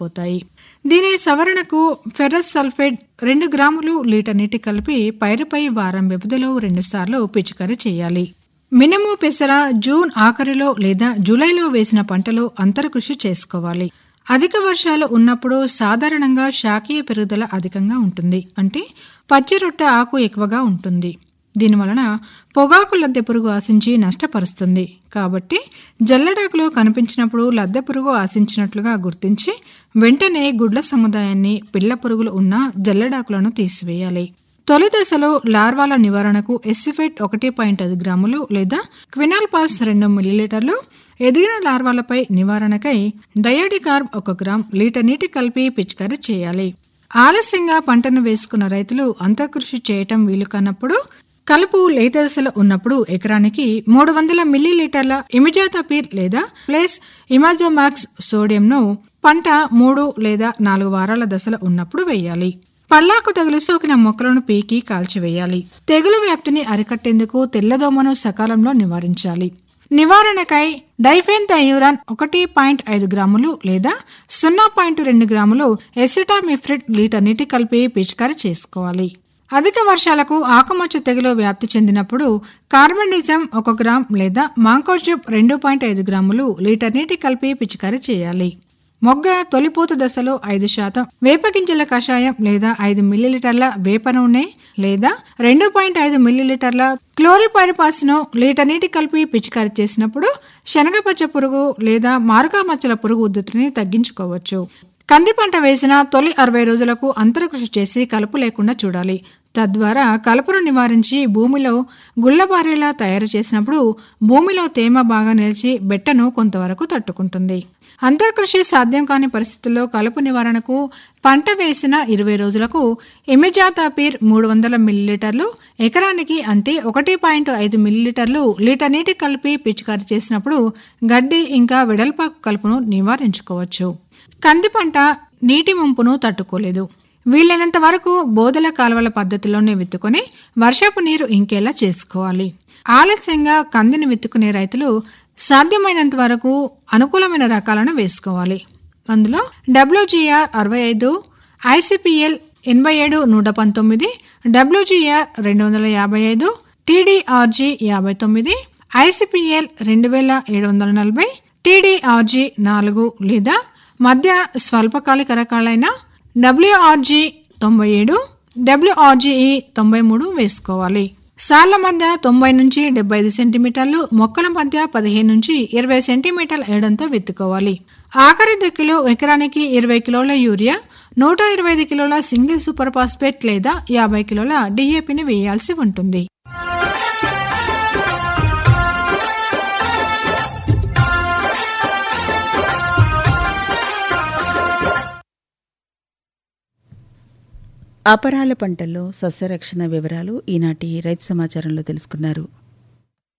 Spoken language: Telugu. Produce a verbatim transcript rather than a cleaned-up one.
తగ్గిపోతాయి. దీని సవరణకు ఫెర్రస్ సల్ఫేట్ రెండు గ్రాములు లీటర్ నీటి కలిపి పైరుపై వారం వ్యవధిలో రెండుసార్లు పిచికారీ చేయాలి. మినుము, పెసర జూన్ ఆఖరిలో లేదా జూలైలో వేసిన పంటలో అంతరకృషి చేసుకోవాలి. అధిక వర్షాలు ఉన్నప్పుడు సాధారణంగా శాఖీయ పెరుగుదల అధికంగా ఉంటుంది. అంటే పచ్చి రొట్టె ఆకు ఎక్కువగా ఉంటుంది. దీనివలన పొగాకు లద్దె పురుగు ఆశించి నష్టపరుస్తుంది. కాబట్టి జల్లెడాకులో కనిపించినప్పుడు లద్దె పురుగు ఆశించినట్లుగా గుర్తించి వెంటనే గుడ్ల సముదాయాన్ని, పిల్ల పురుగులు ఉన్న జల్లెడాకులను తీసివేయాలి. తొలి దశలో లార్వాల నివారణకు ఎస్సిఫేట్ ఒకటి పాయింట్ ఐదు గ్రాములు లేదా క్వినాల్పాస్ రెండు మిల్లీలీటర్లు, ఎదిగిన లార్వాలపై నివారణకై డయాడికార్బ్ ఒక గ్రామ్ లీటర్ నీటి కలిపి పిచికారీ చేయాలి. ఆలస్యంగా పంటను వేసుకున్న రైతులు అంతర్కృషి చేయటం వీలు కానప్పుడు కలుపు లేత దశలో ఉన్నప్పుడు ఎకరానికి మూడు వందల మిల్లీలీటర్ల ఇమిజాథాపిర్ లేదా ప్లేస్ ఇమాజోమాక్స్ సోడియంను పంట మూడు లేదా నాలుగు వారాల దశలో ఉన్నప్పుడు వేయాలి. పల్లాకు తెగులు సోకిన మొక్కలను పీకి కాల్చివేయాలి. తెగులు వ్యాప్తిని అరికట్టేందుకు తెల్లదోమను సకాలంలో నివారించాలి. నివారణకై డైఫెన్థైయూరాన్ ఒకటి పాయింట్ ఐదు గ్రాములు లేదా సున్నా పాయింట్ రెండు గ్రాములు ఎసిటామిఫ్రిడ్ లీటర్ నీటి కలిపి పిచికారీ చేసుకోవాలి. అధిక వర్షాలకు ఆకుమచ్చ తెగులు వ్యాప్తి చెందినప్పుడు కార్బనిజం ఒక గ్రామ్ లేదా మాంకోజబ్ రెండు పాయింట్ ఐదు గ్రాములు లీటర్ నీటి కలిపి పిచికారీ చేయాలి. మొగ్గ తొలిపూత దశలో ఐదు శాతం వేపగింజల కషాయం లేదా ఐదు మిల్లీలీటర్ల వేప నూనె లేదా రెండు పాయింట్ ఐదు మిల్లీలీటర్ల క్లోరిపైరిపాస్ను లీటర్ నీటి కలిపి పిచికారీ చేసినప్పుడు శనగపచ్చ పురుగు లేదా మారుకా మచ్చల పురుగు ఉధృతిని తగ్గించుకోవచ్చు. కంది పంట వేసిన తొలి అరవై రోజులకు అంతరకృషి చేసి కలుపు లేకుండా చూడాలి. తద్వారా కలుపును నివారించి భూమిలో గుళ్లబారేలా తయారు చేసినప్పుడు భూమిలో తేమ బాగా నిలిచి బెట్టను కొంతవరకు తట్టుకుంటుంది. అంతర్కృషి సాధ్యం కాని పరిస్థితుల్లో కలుపు నివారణకు పంట వేసిన ఇరవై రోజులకు ఇమిజాథాపిర్ మూడు వందల మిల్లీలీటర్లు ఎకరానికి అంటే ఒకటి పాయింట్ ఐదు మిల్లీలీటర్లు లీటర్ నీటి కలిపి పిచికారీ చేసినప్పుడు గడ్డి ఇంకా వెడల్పాకు కలుపును నివారించుకోవచ్చు. కంది పంట నీటి ముంపును తట్టుకోలేదు. వీలైనంత వరకు బోదెల కాలువల పద్ధతిలోనే విత్తుకొని వర్షపు నీరు ఇంకేలా చేసుకోవాలి. ఆలస్యంగా కందిని విత్తుకునే రైతులు సాధ్యమైనంత వరకు అనుకూలమైన రకాలను వేసుకోవాలి. అందులో డబ్ల్యూజీఆర్ అరవై ఐదు, ఐసిపిఎల్ ఎనభై ఏడు నూట పంతొమ్మిది, డబ్ల్యూజీఆర్ రెండు వందల యాభై ఐదు, టీడీఆర్జీ యాభై తొమ్మిది, ఐసిపిఎల్ రెండు వేల ఏడు వందల నలభై, టీడీఆర్జీ నాలుగు లేదా మధ్య స్వల్పకాలిక రకాలైన డబ్ల్యూఆర్జీ తొంభై ఏడు, డబ్ల్యూఆర్జీఈ తొంభై మూడు వేసుకోవాలి. సాళ్ల మధ్య తొంభై నుంచి డెబ్బై ఐదు సెంటీమీటర్లు, మొక్కల మధ్య పదిహేను నుంచి ఇరవై సెంటీమీటర్ల ఎడంతో విత్తుకోవాలి. ఆఖరి దిక్కులో ఎకరానికి ఇరవై కిలోల యూరియా, నూట ఇరవై ఐదు కిలోల సింగిల్ సూపర్ ఫాస్ఫేట్ లేదా యాభై కిలోల డీఏపీని వేయాల్సి ఉంటుంది. అపరాల పంటల్లో సస్యరక్షణ వివరాలు ఈనాటి రైతు సమాచారంలో తెలుసుకున్నారు.